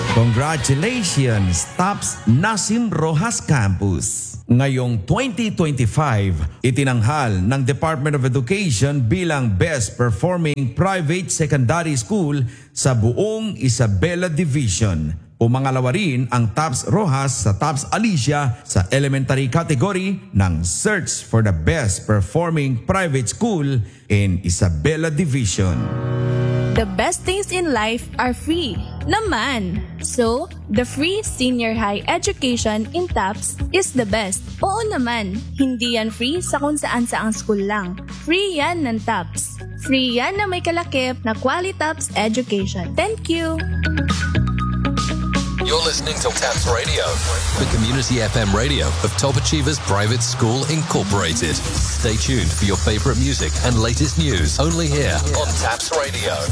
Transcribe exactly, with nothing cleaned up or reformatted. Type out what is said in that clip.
Congratulations, TOPS Nasim Rojas Campus! Ngayong twenty twenty-five, itinanghal ng Department of Education bilang Best Performing Private Secondary School sa buong Isabela Division. Pumangalawa rin ang TOPS Rojas sa TOPS Alicia sa elementary category ng Search for the Best Performing Private School in Isabela Division. The best things in life are free naman. So, the free senior high education in TOPS is the best. Oo naman, hindi yan free sa kung saan saang school lang. Free yan ng TOPS. Free yan na may kalakip na Quality TOPS education. Thank you! You're listening to TOPS Radio, the community F M radio of Top Achievers Private School Incorporated. Stay tuned for your favorite music and latest news only here on TOPS Radio.